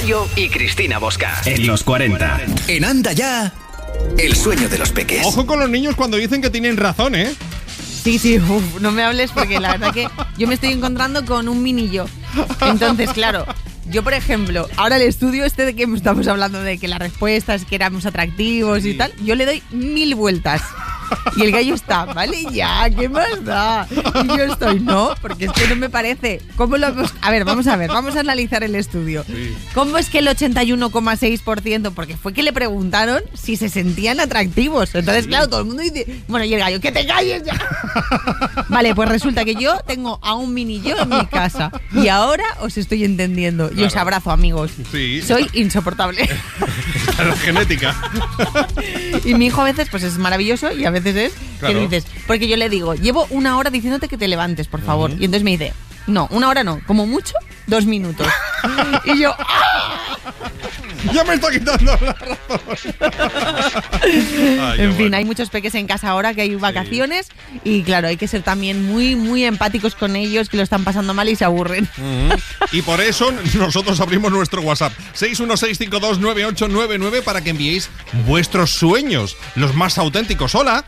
Yayo y Cristina Bosca. En los 40. En Anda Ya, el sueño de los peques. Ojo con los niños cuando dicen que tienen razón, ¿eh? Sí, no me hables porque la verdad que yo me estoy encontrando con un mini yo. Entonces, claro, yo por ejemplo, ahora el estudio este de que estamos hablando de que las respuestas, que éramos atractivos y tal, yo le doy 1000 vueltas. Y el gallo está, vale ya, ¿qué más da? Y yo estoy, no, porque es que no me parece. ¿Cómo lo hemos? A ver, vamos a analizar el estudio. Sí. ¿Cómo es que el 81,6%? Porque fue que le preguntaron si se sentían atractivos. Entonces, claro, todo el mundo dice, bueno, y el gallo, ¡que te calles ya! Vale, pues resulta que yo tengo a un mini yo en mi casa. Y ahora os estoy entendiendo. Y os abrazo, amigos. Sí. Soy insoportable. La genética. Y mi hijo a veces pues es maravilloso y a veces es Claro. que dices, porque yo le digo, llevo 1 hora diciéndote que te levantes, por favor. Y entonces me dice, no, 1 hora no, como mucho, 2 minutos. Y yo, ¡ah! Ya me está quitando la razón. Ay, En fin, hay muchos peques en casa ahora que hay vacaciones y claro, hay que ser también muy, muy empáticos con ellos que lo están pasando mal y se aburren. Y por eso nosotros abrimos nuestro WhatsApp 616529899 para que enviéis vuestros sueños, los más auténticos. Hola.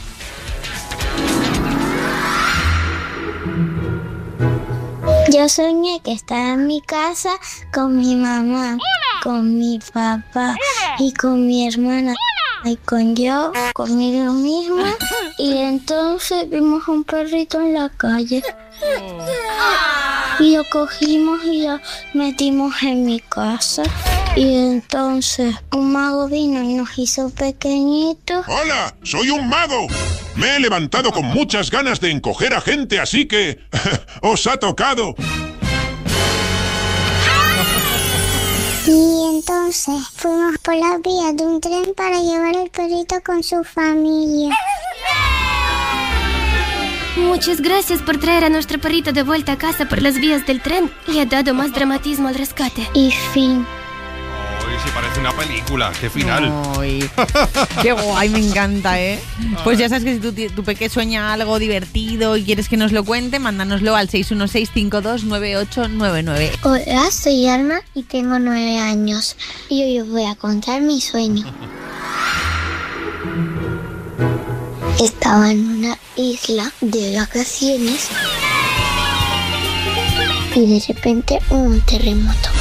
Yo soñé que estaba en mi casa con mi mamá, con mi papá y con mi hermana y conmigo misma, y entonces vimos a un perrito en la calle y lo cogimos y lo metimos en mi casa, y entonces un mago vino y nos hizo pequeñitos. ¡Hola! ¡Soy un mago! Me he levantado con muchas ganas de encoger a gente, así que os ha tocado. Y entonces fuimos por las vías de un tren para llevar al perrito con su familia. Muchas gracias por traer a nuestro perrito de vuelta a casa por las vías del tren. Le ha dado más dramatismo al rescate. Y fin. Ay, sí, parece una película. ¡Qué final! Ay, qué guay, me encanta, ¿eh? Pues ya sabes que si tu peque sueña algo divertido y quieres que nos lo cuente, mándanoslo al 616529899. Hola, soy Alma y tengo 9 años. Y hoy os voy a contar mi sueño. Estaba en una isla de vacaciones y de repente hubo un terremoto.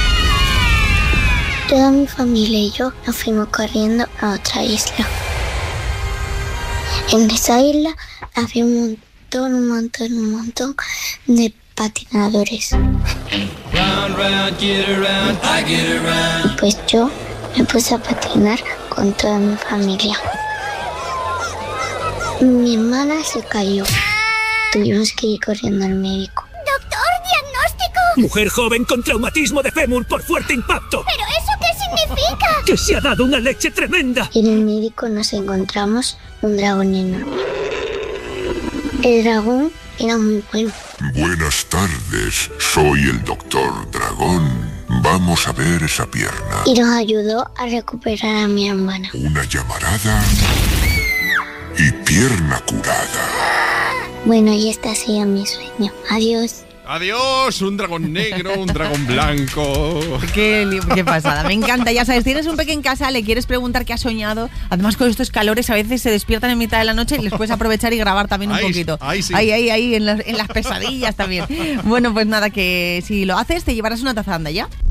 Toda mi familia y yo nos fuimos corriendo a otra isla. En esa isla había un montón de patinadores. Y pues yo me puse a patinar con toda mi familia. Mi hermana se cayó. Tuvimos que ir corriendo al médico. ¡Doctor, diagnóstico! Mujer joven con traumatismo de fémur por fuerte impacto. ¿Pero eso qué significa? Que se ha dado una leche tremenda. Y en el médico nos encontramos un dragón enorme. El dragón era muy bueno. Buenas tardes, soy el Doctor Dragón. Vamos a ver esa pierna. Y nos ayudó a recuperar a mi hermana. Una llamarada y pierna curada. Bueno, y este ha sido mi sueño. Adiós. Adiós, un dragón negro, un dragón blanco. Qué pasada, me encanta. Ya sabes, tienes un peque en casa, le quieres preguntar qué ha soñado. Además, con estos calores a veces se despiertan en mitad de la noche y les puedes aprovechar y grabar también un poquito. Sí. Ahí, en las pesadillas también. Bueno, pues nada, que si lo haces te llevarás una taza, anda ya.